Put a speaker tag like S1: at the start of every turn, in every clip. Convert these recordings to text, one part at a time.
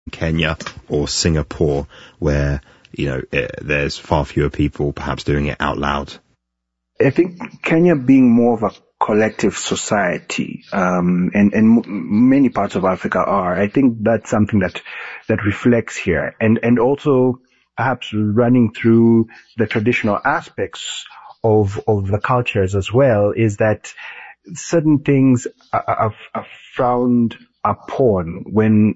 S1: Kenya or Singapore, where, there's far fewer people perhaps doing it out loud?
S2: I think Kenya being more of a collective society, and many parts of Africa are, I think that's something that reflects here. And also perhaps running through the traditional aspects of the cultures as well, is that certain things are frowned upon when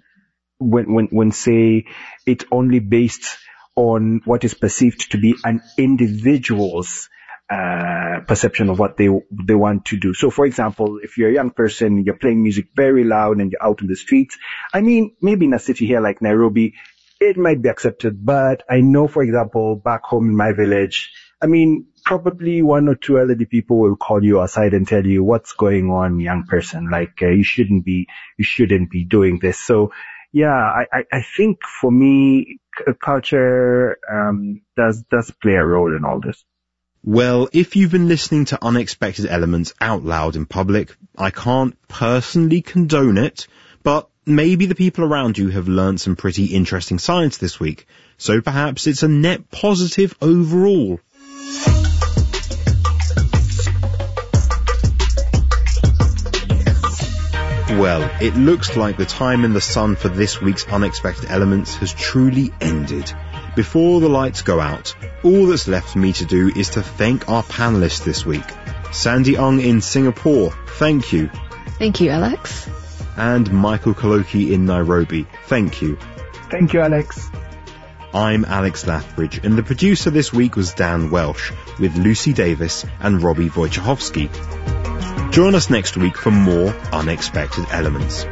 S2: say it's only based on what is perceived to be an individual's perception of what they want to do. So, for example, if you're a young person, you're playing music very loud and you're out in the streets, I mean, maybe in a city here like Nairobi, it might be accepted. But I know, for example, back home in my village, I mean, probably one or two elderly people will call you aside and tell you, what's going on, young person? Like, you shouldn't be doing this. So, yeah, I think for me, culture does play a role in all this.
S1: Well, if you've been listening to Unexpected Elements out loud in public, I can't personally condone it, but maybe the people around you have learned some pretty interesting science this week, so perhaps it's a net positive overall. Well, it looks like the time in the sun for this week's Unexpected Elements has truly ended. Before the lights go out, all that's left for me to do is to thank our panellists this week. Sandy Ung in Singapore, thank you.
S3: Thank you, Alex.
S1: And Michael Kaloki in Nairobi, thank you.
S2: Thank you, Alex.
S1: I'm Alex Lathbridge, and the producer this week was Dan Welsh, with Lucy Davis and Robbie Wojciechowski. Join us next week for more Unexpected Elements.